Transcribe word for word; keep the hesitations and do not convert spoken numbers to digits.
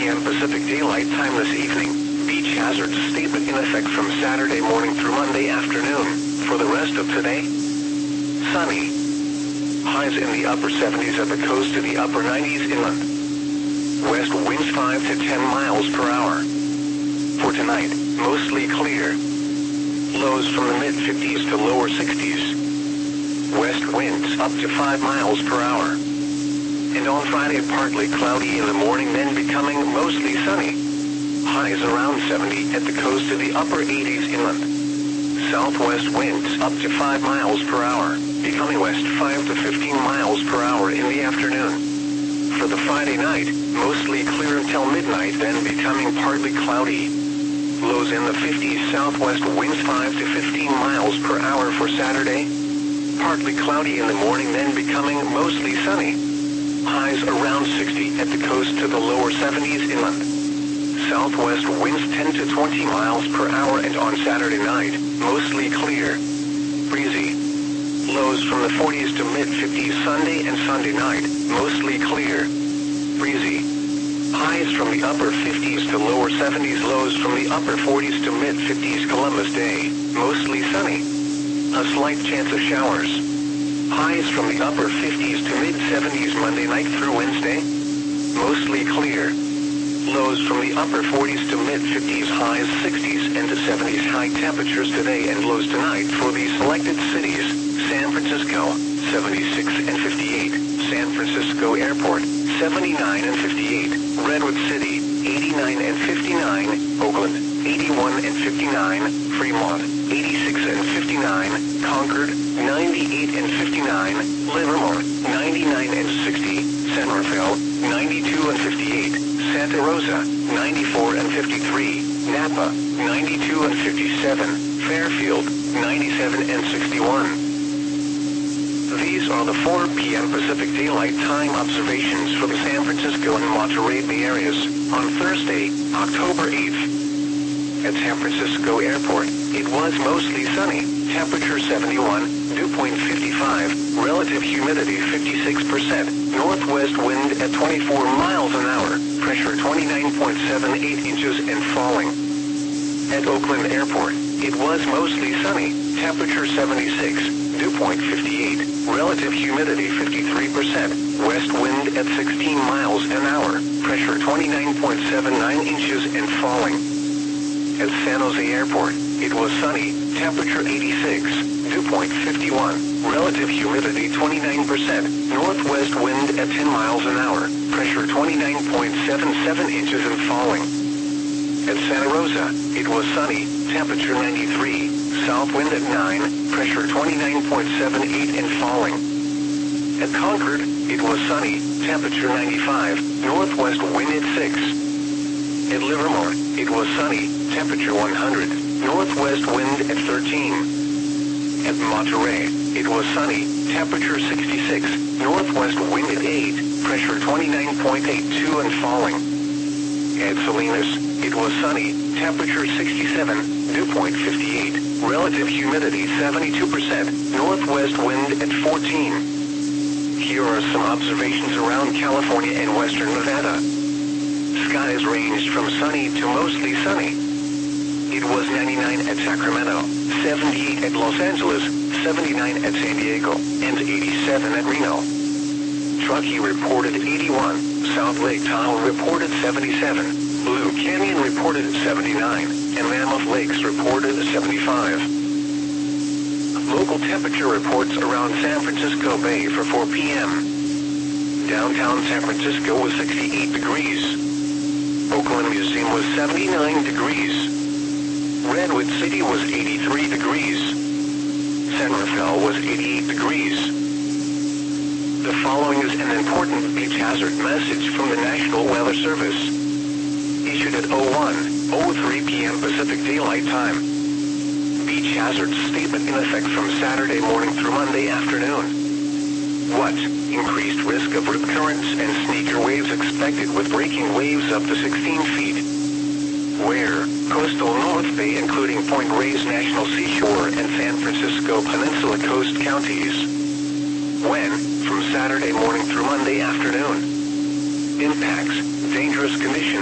p m Pacific Daylight Time this evening. Beach hazard statement in effect from Saturday morning through Monday afternoon. For the rest of today, sunny. Highs in the upper seventies at the coast to the upper nineties inland. West winds five to ten miles per hour. For tonight, mostly clear. Lows from the mid fifties to lower sixties. West winds up to five miles per hour. And on Friday, partly cloudy in the morning, then becoming mostly sunny. Highs around seventy at the coast to the upper eighties inland. Southwest winds up to five miles per hour, becoming west five to fifteen miles per hour in the afternoon. For the Friday night, mostly clear until midnight, then becoming partly cloudy. Lows in the fifties, southwest winds five to fifteen miles per hour for Saturday. Partly cloudy in the morning, then becoming mostly sunny. Highs around sixty at the coast to the lower seventies inland. Southwest winds ten to twenty miles per hour, and on Saturday night, mostly clear. Breezy. Lows from the forties to mid fifties Sunday and Sunday night, mostly clear. Breezy. Highs from the upper fifties to lower seventies, lows from the upper forties to mid fifties Columbus Day, mostly sunny. A slight chance of showers. Highs from the upper fifties to mid seventies Monday night through Wednesday, mostly clear. Lows from the upper forties to mid fifties, highs sixties and to seventies. High temperatures today and lows tonight for these selected cities: San Francisco, seventy-six and fifty-eight, San Francisco Airport, seventy-nine and fifty-eight, Redwood City, eighty-nine and fifty-nine, Oakland, eighty-one and fifty-nine, Fremont, eighty-six and fifty-nine, Concord, ninety-eight and fifty-nine, Livermore, ninety-nine and sixty, San Rafael, ninety-two and fifty-eight, Santa Rosa, ninety-four and fifty-three, Napa, ninety-two and fifty-seven, Fairfield, ninety-seven and sixty-one. These are the four p m Pacific Daylight Time observations for the San Francisco and Monterey Bay areas on Thursday, October eighth. At San Francisco Airport, it was mostly sunny, temperature seventy-one, dew point fifty-five, relative humidity fifty-six percent, northwest wind at twenty-four miles an hour, pressure twenty-nine point seven eight inches and falling. At Oakland Airport, it was mostly sunny, temperature seventy-six, dew point fifty-eight, relative humidity fifty-three percent, west wind at sixteen miles an hour, pressure twenty-nine point seven nine inches and falling. At San Jose Airport, it was sunny, temperature eighty-six, dew point fifty-one, relative humidity twenty-nine percent, northwest wind at ten miles an hour, pressure twenty-nine point seven seven inches and falling. At Santa Rosa, it was sunny, temperature ninety-three, south wind at nine, pressure twenty-nine point seven eight and falling. At Concord, it was sunny, temperature ninety-five, northwest wind at six. At Livermore, it was sunny, temperature one hundred, northwest wind at thirteen. At Monterey, it was sunny, temperature sixty-six, northwest wind at eight, pressure twenty-nine point eight two and falling. At Salinas, it was sunny, temperature sixty-seven, dew point fifty-eight, relative humidity seventy-two percent, northwest wind at fourteen. Here are some observations around California and western Nevada. Skies ranged from sunny to mostly sunny. It was ninety-nine at Sacramento, seventy-eight at Los Angeles, seventy-nine at San Diego, and eighty-seven at Reno. Truckee reported eighty-one, South Lake Tahoe reported seventy-seven, Blue Canyon reported seventy-nine, and Mammoth Lakes reported seventy-five. Local temperature reports around San Francisco Bay for four p m Downtown San Francisco was sixty-eight degrees. Oakland Museum was seventy-nine degrees. Redwood City was eighty-three degrees. San Rafael was eighty-eight degrees. The following is an important beach hazard message from the National Weather Service. Issued at oh one oh three p m Pacific Daylight Time. Beach hazard statement in effect from Saturday morning through Monday afternoon. What? Increased risk of rip currents and sneaker waves expected with breaking waves up to sixteen feet. Where? Coastal North Bay including Point Reyes National Seashore and San Francisco Peninsula Coast counties. When? From Saturday morning through Monday afternoon. Impacts: dangerous conditions